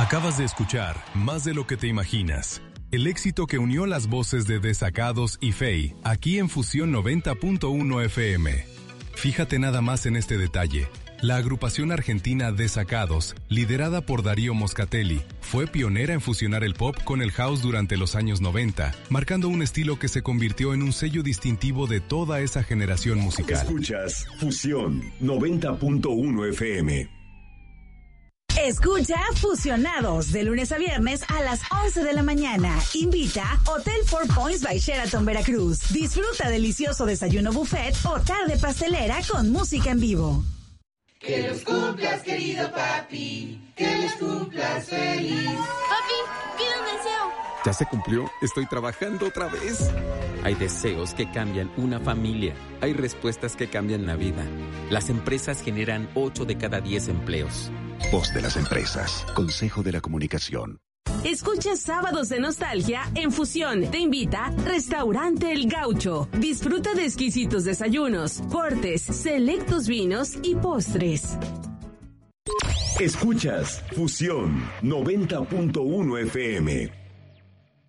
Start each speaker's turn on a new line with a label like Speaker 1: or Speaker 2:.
Speaker 1: Acabas de escuchar Más de lo que te imaginas. El éxito que unió las voces de Desacados y Fey, aquí en Fusión 90.1 FM. Fíjate nada más en este detalle. La agrupación argentina Desacados, liderada por Darío Moscatelli, fue pionera en fusionar el pop con el house durante los años 90, marcando un estilo que se convirtió en un sello distintivo de toda esa generación musical.
Speaker 2: Escuchas Fusión 90.1 FM.
Speaker 3: Escucha Fusionados de lunes a viernes a las 11 de la mañana. Invita Hotel Four Points by Sheraton Veracruz. Disfruta delicioso desayuno buffet o tarde pastelera con música en vivo.
Speaker 4: Que los cumplas, querido papi. Que los cumplas feliz.
Speaker 5: Papi, pide un deseo.
Speaker 6: ¿Ya se cumplió? Estoy trabajando otra vez. Hay deseos que cambian una familia. Hay respuestas que cambian la vida. Las empresas generan 8 de cada 10 empleos.
Speaker 2: Voz de las empresas. Consejo de la Comunicación.
Speaker 7: Escucha Sábados de Nostalgia en Fusión. Te invita Restaurante El Gaucho. Disfruta de exquisitos desayunos, cortes, selectos vinos y postres.
Speaker 2: Escuchas Fusión 90.1 FM.